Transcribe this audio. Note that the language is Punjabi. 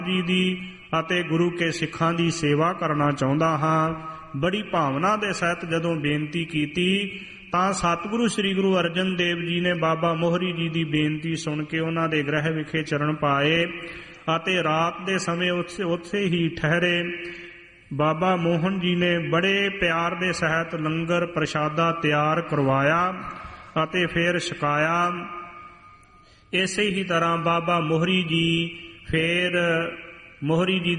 ਜੀ ਦੀ ਅਤੇ ਗੁਰੂ ਕੇ ਸਿੱਖਾਂ ਦੀ ਸੇਵਾ ਕਰਨਾ ਚਾਹੁੰਦਾ ਹਾਂ। ਬੜੀ ਭਾਵਨਾ ਦੇ ਸਹਿਤ ਜਦੋਂ ਬੇਨਤੀ ਕੀਤੀ ਤਾਂ ਸਤਿਗੁਰੂ ਸ੍ਰੀ ਗੁਰੂ ਅਰਜਨ ਦੇਵ ਜੀ ਨੇ ਬਾਬਾ ਮੋਹਰੀ ਜੀ ਦੀ ਬੇਨਤੀ ਸੁਣ ਕੇ ਉਹਨਾਂ ਦੇ ਗ੍ਰਹਿ ਵਿਖੇ ਚਰਨ ਪਾਏ ਅਤੇ ਰਾਤ ਦੇ ਸਮੇਂ ਉੱਥੇ ਹੀ ਠਹਿਰੇ। ਬਾਬਾ ਮੋਹਨ ਜੀ ਨੇ ਬੜੇ ਪਿਆਰ ਦੇ ਸਹਿਤ ਲੰਗਰ ਪ੍ਰਸ਼ਾਦਾ ਤਿਆਰ ਕਰਵਾਇਆ ਅਤੇ ਫਿਰ ਛਕਾਇਆ। ਇਸੇ ਹੀ ਤਰ੍ਹਾਂ ਬਾਬਾ ਮੋਹਰੀ ਜੀ ਫਿਰ ਮੋਹਰੀ ਜੀ